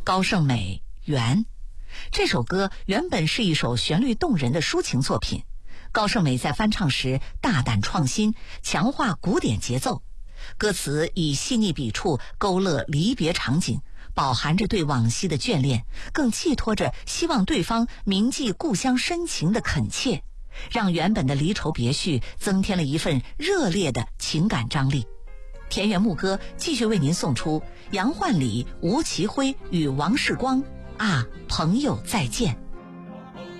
高胜美缘。这首歌原本是一首旋律动人的抒情作品，高胜美在翻唱时大胆创新，强化古典节奏。歌词以细腻笔触勾勒离别场景，饱含着对往昔的眷恋，更寄托着希望对方铭记故乡深情的恳切，让原本的离愁别绪增添了一份热烈的情感张力。田园牧歌继续为您送出杨焕礼、吴奇辉与王世光啊，朋友再见。